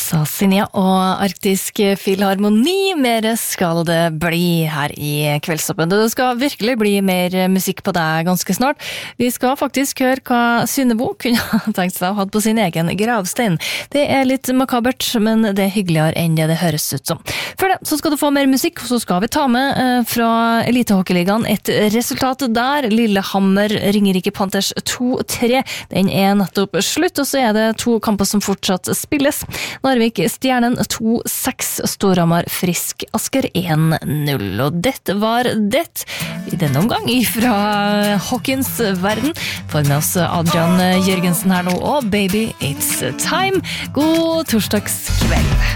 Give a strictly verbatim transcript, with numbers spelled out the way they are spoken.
Sa Sinja og Arktisk Filharmoni, mer skal det bli her i Kveldstoppen. Det skal virkelig bli mer musikk på deg ganske snart. Vi skal faktisk høre hva Synnebo kunne ha tenkt seg å ha på sin egen gravstein. Det er litt makabert, men det er hyggeligere enn det det høres ut som. Før det så skal du få mer musikk, og så skal vi ta med fra Elitehockeyligaen et resultat der. Lillehammer Ringerike Panthers to tre. Den er nettopp slutt, og så er det to kamper som fortsatt spilles. Narvik Stjernen to seks, Storhamar Frisk Asker en null. Og dette var det i denne omgang fra hockeyens verden. Får med oss Adrian Jørgensen her nå, og Baby It's Time. God torsdagskveld.